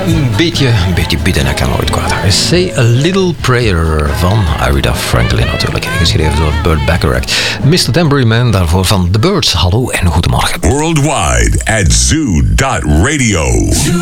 Een beetje bidden, dat kan nooit kwaad. Say a Little Prayer van Aretha Franklin natuurlijk. Geschreven door Burt Bacharach. Mr. Tambourine Man daarvoor van The Birds. Hallo en goedemorgen. Worldwide at zoo.radio.